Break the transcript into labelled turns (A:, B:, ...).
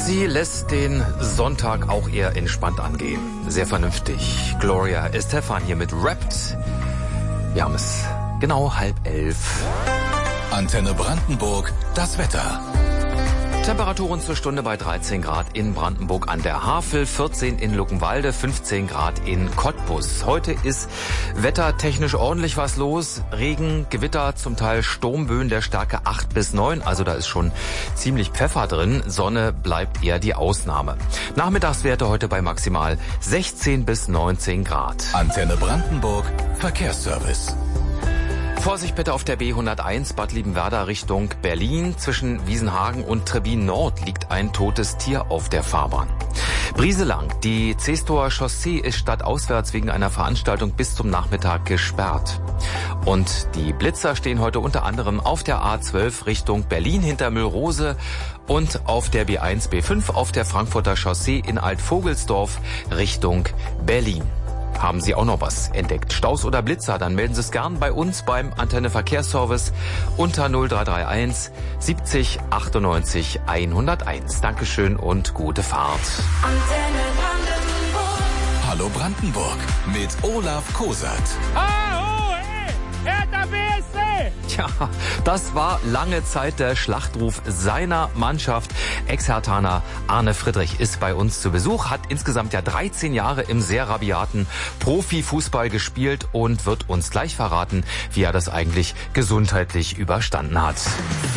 A: Sie lässt den Sonntag auch eher entspannt angehen. Sehr vernünftig. Gloria Estefan hier mit Wrapped. Wir haben es genau 10:30.
B: Antenne Brandenburg, das Wetter.
A: Temperaturen zur Stunde bei 13 Grad in Brandenburg an der Havel, 14 in Luckenwalde, 15 Grad in Cottbus. Heute ist wettertechnisch ordentlich was los. Regen, Gewitter, zum Teil Sturmböen der Stärke 8 bis 9. Also da ist schon ziemlich Pfeffer drin. Sonne bleibt eher die Ausnahme. Nachmittagswerte heute bei maximal 16 bis 19 Grad.
B: Antenne Brandenburg, Verkehrsservice.
A: Vorsicht bitte auf der B101 Bad Liebenwerda Richtung Berlin. Zwischen Wiesenhagen und Trebin Nord liegt ein totes Tier auf der Fahrbahn. Brieselang, die Zestower Chaussee ist stadtauswärts wegen einer Veranstaltung bis zum Nachmittag gesperrt. Und die Blitzer stehen heute unter anderem auf der A12 Richtung Berlin hinter Müllrose und auf der B1, B5 auf der Frankfurter Chaussee in Altvogelsdorf Richtung Berlin. Haben Sie auch noch was entdeckt? Staus oder Blitzer? Dann melden Sie es gern bei uns beim Antenne Verkehrsservice unter 0331 70 98 101. Dankeschön und gute Fahrt.
B: Antenne Brandenburg. Hallo Brandenburg mit Olaf Kosert.
C: Hertha BSC!
A: Tja, das war lange Zeit der Schlachtruf seiner Mannschaft. Ex-Herthaner Arne Friedrich ist bei uns zu Besuch, hat insgesamt ja 13 Jahre im sehr rabiaten Profifußball gespielt und wird uns gleich verraten, wie er das eigentlich gesundheitlich überstanden hat.